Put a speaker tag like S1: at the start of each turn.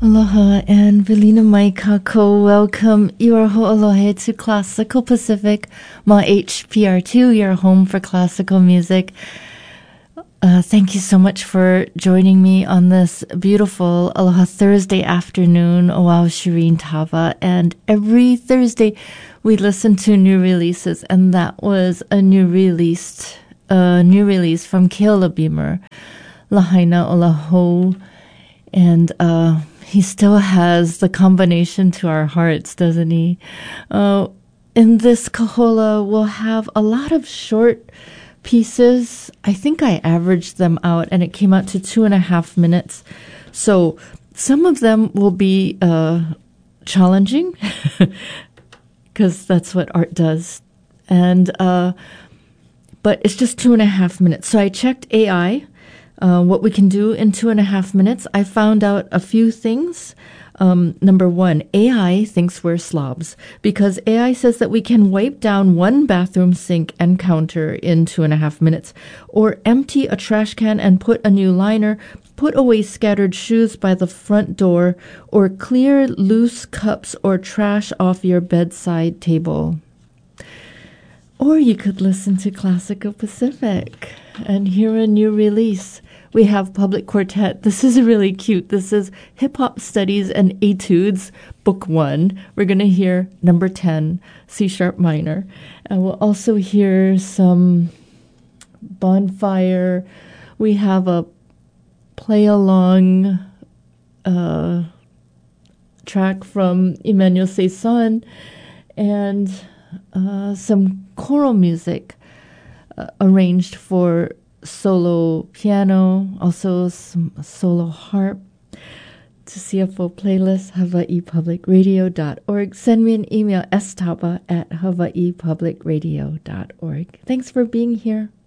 S1: Aloha and Velina mai kako. Welcome. You are ho'olohe to Classical Pacific, ma HPR2, your home for classical music. Thank you so much for joining me on this beautiful Aloha Thursday afternoon. Oau Shireen Tava. And every Thursday we listen to new releases, and that was a new release from Keola Beamer, Lahaina Olaho. And he still has the combination to our hearts, doesn't he? In this kahola, we'll have a lot of short pieces. I think I averaged them out, and it came out to 2.5 minutes. So some of them will be challenging, because that's what art does. And but it's just 2.5 minutes. So I checked AI. What we can do in 2.5 minutes. I found out a few things. Number one, AI thinks we're slobs because AI says that we can wipe down one bathroom sink and counter in 2.5 minutes, or empty a trash can and put a new liner, put away scattered shoes by the front door, or clear loose cups or trash off your bedside table. Or you could listen to Classical Pacific and hear a new release. We have Public Quartet. This is really cute. This is Hip Hop Studies and Etudes, Book 1. We're going to hear number 10, C sharp minor. And we'll also hear some Bonfire. We have a play along track from Emmanuel Saison, and some choral music arranged for solo piano, also some solo harp. To see a full playlist, hawaiipublicradio.org. Send me an email, staba@hawaiipublicradio.org. Thanks for being here.